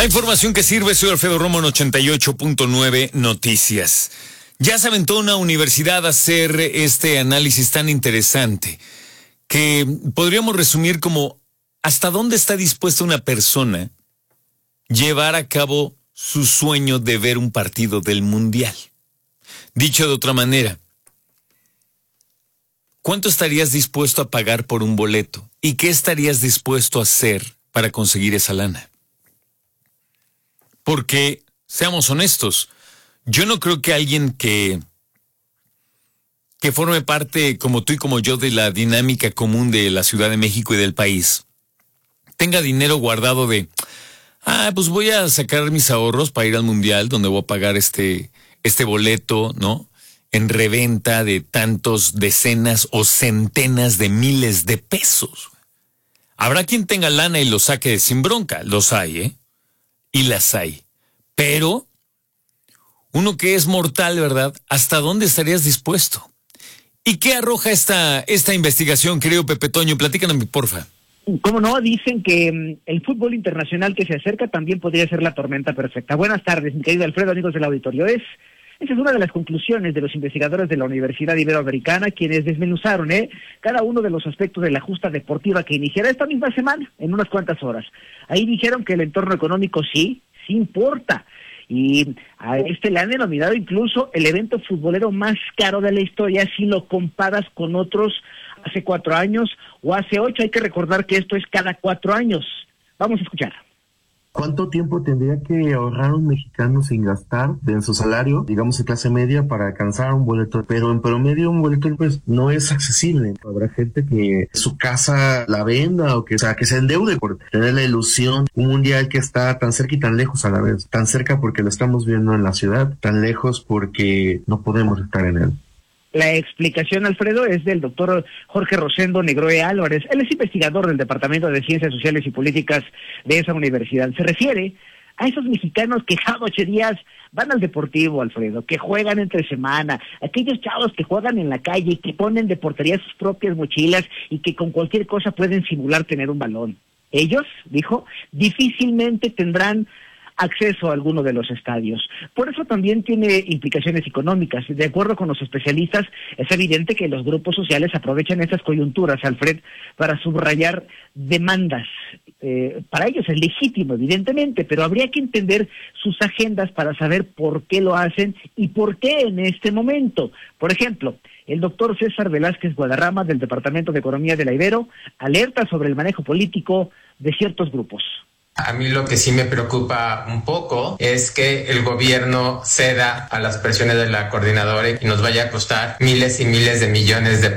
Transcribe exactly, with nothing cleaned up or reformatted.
La información que sirve, soy Alfredo Romo en ochenta y ocho punto nueve Noticias. Ya se aventó una universidad a hacer este análisis tan interesante que podríamos resumir como hasta dónde está dispuesta una persona llevar a cabo su sueño de ver un partido del Mundial. Dicho de otra manera, ¿cuánto estarías dispuesto a pagar por un boleto? ¿Y qué estarías dispuesto a hacer para conseguir esa lana? Porque, seamos honestos, yo no creo que alguien que, que forme parte, como tú y como yo, de la dinámica común de la Ciudad de México y del país, tenga dinero guardado de, ah, pues voy a sacar mis ahorros para ir al Mundial, donde voy a pagar este, este boleto, ¿no? En reventa de tantos decenas o centenas de miles de pesos. Habrá quien tenga lana y lo saque sin bronca, los hay, ¿eh? Y las hay. Pero uno que es mortal, ¿verdad? ¿Hasta dónde estarías dispuesto? ¿Y qué arroja esta, esta investigación, querido Pepe Toño? Platícanos, porfa. ¿Cómo no? Dicen que um, el fútbol internacional que se acerca también podría ser la tormenta perfecta. Buenas tardes, mi querido Alfredo, amigos del auditorio. Es, esa es una de las conclusiones de los investigadores de la Universidad Iberoamericana, quienes desmenuzaron ¿eh? cada uno de los aspectos de la justa deportiva que iniciará esta misma semana, en unas cuantas horas. Ahí dijeron que el entorno económico sí, sí importa. Y a este le han denominado incluso el evento futbolero más caro de la historia si lo comparas con otros hace cuatro años o hace ocho. Hay que recordar que esto es cada cuatro años. Vamos a escuchar. ¿Cuánto tiempo tendría que ahorrar un mexicano sin gastar en su salario, digamos de clase media, para alcanzar un boleto? Pero en promedio un boleto pues no es accesible. Habrá gente que su casa la venda o que, o sea, que se endeude por tener la ilusión. Un mundial que está tan cerca y tan lejos a la vez. Tan cerca porque lo estamos viendo en la ciudad, tan lejos porque no podemos estar en él. La explicación, Alfredo, es del doctor Jorge Rosendo Negroe Álvarez. Él es investigador del Departamento de Ciencias Sociales y Políticas de esa universidad. Se refiere a esos mexicanos que cada ocho días van al deportivo, Alfredo, que juegan entre semana, aquellos chavos que juegan en la calle, que ponen de portería sus propias mochilas y que con cualquier cosa pueden simular tener un balón. Ellos, dijo, difícilmente tendrán acceso a alguno de los estadios. Por eso también tiene implicaciones económicas. De acuerdo con los especialistas, es evidente que los grupos sociales aprovechan esas coyunturas, Alfred, para subrayar demandas. Eh, para ellos es legítimo, evidentemente, pero habría que entender sus agendas para saber por qué lo hacen y por qué en este momento. Por ejemplo, el doctor César Velázquez Guadarrama, del Departamento de Economía de la Ibero, alerta sobre el manejo político de ciertos grupos. A mí lo que sí me preocupa un poco es que el gobierno ceda a las presiones de la coordinadora y nos vaya a costar miles y miles de millones de